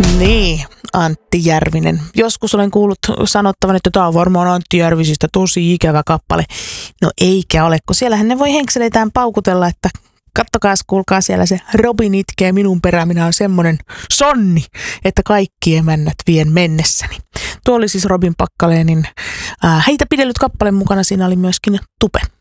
Niin, Antti Järvinen. Joskus olen kuullut sanottavan, että tämä on varmaan Antti Järvisistä tosi ikävä kappale. No eikä ole, kun siellähän ne voi henkseleitään paukutella, että kattokaas, kuulkaa siellä se Robin itkee minun perään, minä on semmonen sonni, että kaikki emännät vien mennessäni. Tuo oli siis Robin Packalénin Heitä pidellyt kappale mukana, siinä oli myöskin Tupe.